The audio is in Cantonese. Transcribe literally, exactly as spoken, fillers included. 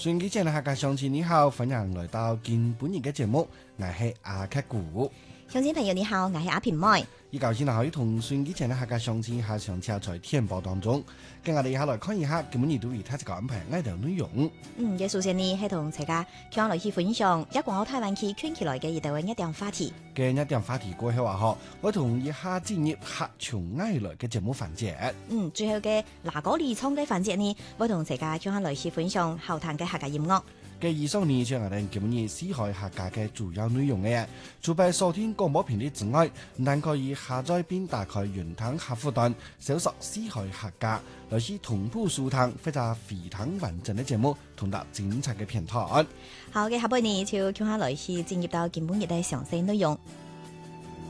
順機前嘅客家鄉親你好，歡迎來到今本日嘅節目，我係阿克古。 鄉親朋友你好，我係阿平妹。 依舊先可以同順機前嘅客家鄉親下上車在天報當中，跟我哋一下來看一下今本日對於他這個安排愛條內容。 嗯，嘅首先呢係同大家聽落去分享一廣澳台灣區圈起來嘅一條一點話題。 嘅一點話題過後話嗬，我同一下進入客從愛來嘅節目環節。 嗯，最後嘅嗱嗰二倉嘅環節呢，我同大家聽下來去分享後談嘅客家音樂。 嘅以上呢，就係我哋今日四海客家嘅主要內容嘅。除咗收聽廣播頻率之外，但可以下載並打開雲端客戶端，搜索四海客家，來是同步收聽或者非常完整嘅節目，同埋精彩嘅片段。 好嘅，下半年就聽下來去進入到今本日嘅詳細內容。